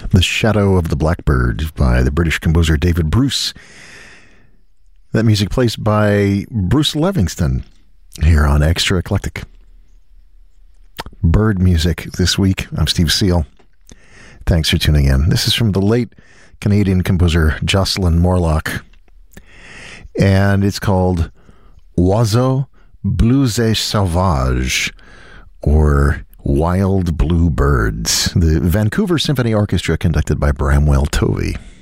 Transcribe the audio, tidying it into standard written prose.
The Shadow of the Blackbird by the British composer David Bruce. That music placed by Bruce Livingston here on Extra Eclectic. Bird music this week. I'm Steve Seal. Thanks for tuning in. This is from the late Canadian composer Jocelyn Morlock. And it's called Oiseaux Bleus et Sauvages, or Wild Blue Birds. The Vancouver Symphony Orchestra conducted by Bramwell Tovey.